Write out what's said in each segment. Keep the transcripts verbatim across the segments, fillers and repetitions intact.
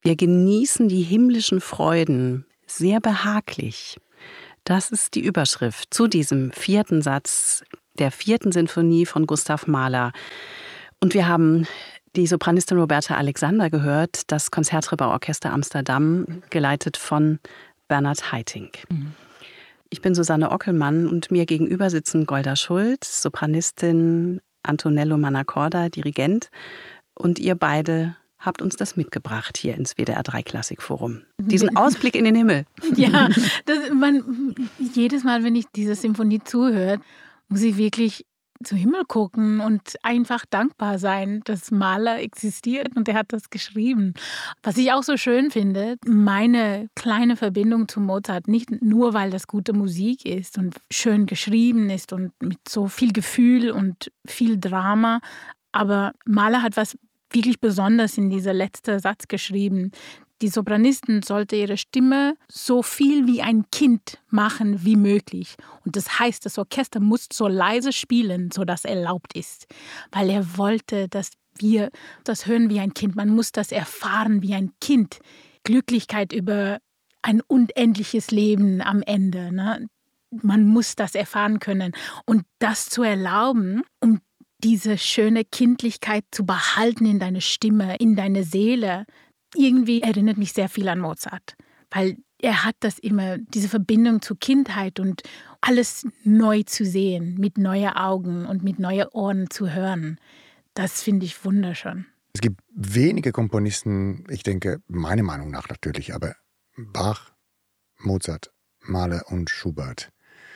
Wir genießen die himmlischen Freuden sehr behaglich. Das ist die Überschrift zu diesem vierten Satz der vierten Sinfonie von Gustav Mahler. Und wir haben die Sopranistin Roberta Alexander gehört, das Konzertgebauorchester Amsterdam, geleitet von Bernhard Haitink. Mhm. Ich bin Susanne Ockelmann und mir gegenüber sitzen Golda Schulz, Sopranistin, Antonello Mannacorda, Dirigent. Und ihr beide habt uns das mitgebracht hier ins W D R drei Klassikforum. Diesen Ausblick in den Himmel. Ja, das, man, jedes Mal, wenn ich dieser Symphonie zuhöre, muss ich wirklich zum Himmel gucken und einfach dankbar sein, dass Mahler existiert und er hat das geschrieben. Was ich auch so schön finde, meine kleine Verbindung zu Mozart, nicht nur, weil das gute Musik ist und schön geschrieben ist und mit so viel Gefühl und viel Drama, aber Mahler hat was wirklich besonders in dieser letzten Satz geschrieben. Die Sopranistin sollte ihre Stimme so viel wie ein Kind machen wie möglich. Und das heißt, das Orchester muss so leise spielen, sodass erlaubt ist. Weil er wollte, dass wir das hören wie ein Kind. Man muss das erfahren wie ein Kind. Glücklichkeit über ein unendliches Leben am Ende. Ne? Man muss das erfahren können. Und das zu erlauben, um diese schöne Kindlichkeit zu behalten in deiner Stimme, in deiner Seele, irgendwie erinnert mich sehr viel an Mozart. Weil er hat das immer, diese Verbindung zur Kindheit und alles neu zu sehen, mit neuen Augen und mit neuen Ohren zu hören. Das finde ich wunderschön. Es gibt wenige Komponisten, ich denke, meiner Meinung nach natürlich, aber Bach, Mozart, Mahler und Schubert,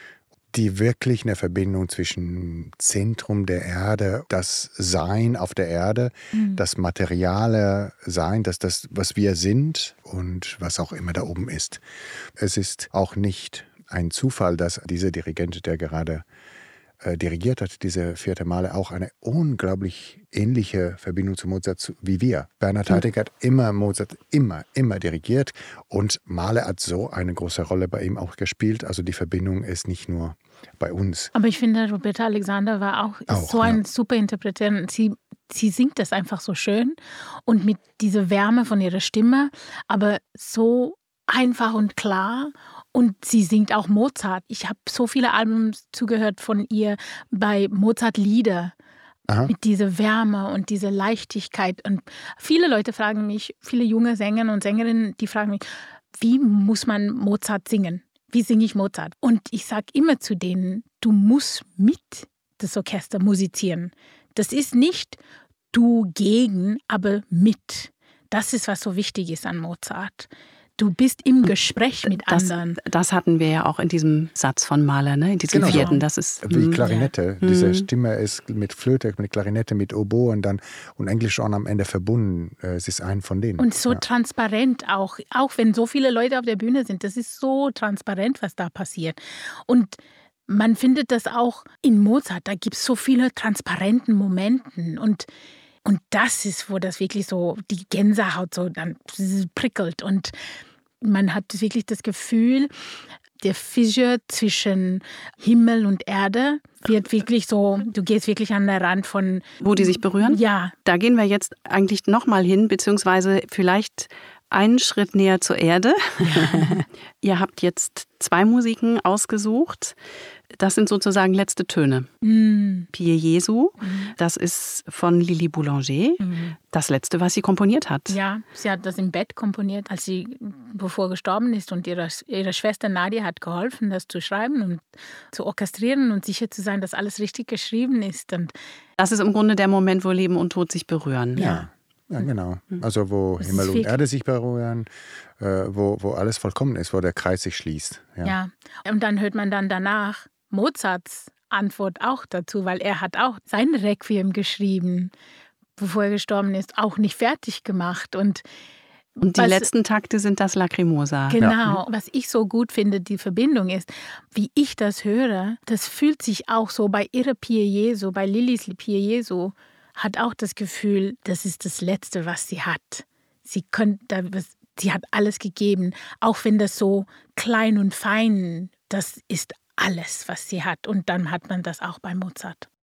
die wirklich eine Verbindung zwischen Zentrum der Erde, das Sein auf der Erde, mhm. das materiale Sein, das, das, was wir sind und was auch immer da oben ist. Es ist auch nicht ein Zufall, dass dieser Dirigent, der gerade äh, dirigiert hat, diese vierte Male, auch eine unglaublich ähnliche Verbindung zu Mozart wie wir. Bernhard Haitink mhm. hat immer Mozart immer, immer dirigiert und Mahler hat so eine große Rolle bei ihm auch gespielt. Also die Verbindung ist nicht nur bei uns. Aber ich finde, Roberta Alexander war auch, auch so ein ja. super Interpretin. Sie, sie singt das einfach so schön und mit dieser Wärme von ihrer Stimme, aber so einfach und klar. Und sie singt auch Mozart. Ich habe so viele Alben zugehört von ihr bei Mozart-Lieder. Aha. Mit dieser Wärme und dieser Leichtigkeit. Und viele Leute fragen mich, viele junge Sänger und Sängerinnen, die fragen mich, wie muss man Mozart singen? Wie singe ich Mozart? Und ich sage immer zu denen, du musst mit das Orchester musizieren. Das ist nicht du gegen, aber mit. Das ist, was so wichtig ist an Mozart. Du bist im Gespräch mit das, anderen. Das hatten wir ja auch in diesem Satz von Mahler, ne? In diesem genau. vierten. Das ist wie Klarinette. Ja. Diese Stimme ist mit Flöte, mit Klarinette, mit Oboe und dann und Englisch auch am Ende verbunden. Es ist ein von denen. Und so ja. transparent auch, auch wenn so viele Leute auf der Bühne sind. Das ist so transparent, was da passiert. Und man findet das auch in Mozart. Da gibt es so viele transparenten Momente und Und das ist, wo das wirklich so die Gänsehaut so dann prickelt. Und man hat wirklich das Gefühl, der Fissure zwischen Himmel und Erde wird wirklich so, du gehst wirklich an den Rand von... Wo die sich berühren? Ja. Da gehen wir jetzt eigentlich nochmal hin, beziehungsweise vielleicht einen Schritt näher zur Erde. Ja. Ihr habt jetzt zwei Musiken ausgesucht. Das sind sozusagen letzte Töne. Mm. Pie Jesu, mm. das ist von Lili Boulanger. Mm. Das letzte, was sie komponiert hat. Ja, sie hat das im Bett komponiert, als sie bevor gestorben ist. Und ihre, ihre Schwester Nadia hat geholfen, das zu schreiben und zu orchestrieren und sicher zu sein, dass alles richtig geschrieben ist. Und das ist im Grunde der Moment, wo Leben und Tod sich berühren. Ja. Ja, genau. Also wo das Himmel und Erde sich berühren, äh, wo, wo alles vollkommen ist, wo der Kreis sich schließt. Ja. ja, und dann hört man dann danach Mozarts Antwort auch dazu, weil er hat auch sein Requiem geschrieben, bevor er gestorben ist, auch nicht fertig gemacht. Und, und die was, letzten Takte sind das Lacrimosa. Genau. Ja. Was ich so gut finde, die Verbindung ist, wie ich das höre, das fühlt sich auch so bei ihrer Pie Jesu, bei Lilis Pie Jesu, hat auch das Gefühl, das ist das Letzte, was sie hat. Sie, könnt, sie hat alles gegeben, auch wenn das so klein und fein, das ist alles, was sie hat. Und dann hat man das auch bei Mozart.